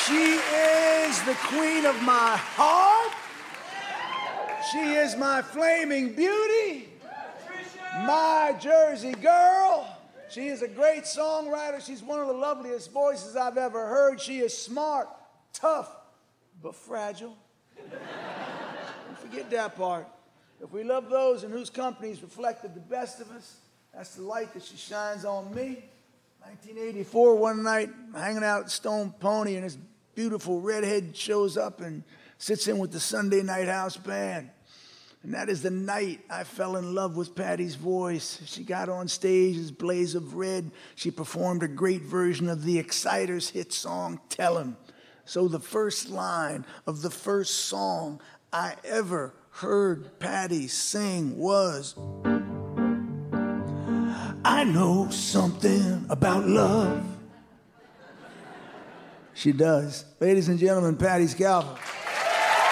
She is the queen of my heart. She is my flaming beauty, my Jersey girl. She is a great songwriter. She's one of the loveliest voices I've ever heard. She is smart, tough, but fragile. Don't forget that part. If we love those in whose companies reflected the best of us, that's the light that she shines on me. 1984, one night, hanging out at Stone Pony, and this beautiful redhead shows up and sits in with the Sunday Night House Band. And that is the night I fell in love with Patti's voice. She got on stage as Blaze of Red. She performed a great version of the Exciters' hit song, Tell 'Em. So the first line of the first song I ever heard Patti sing was, I know something about love. She does. Ladies and gentlemen, Patti Scialfa.